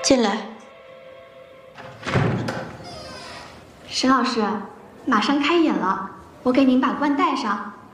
进来。 沈老师，马上开演了，我给您把冠带上。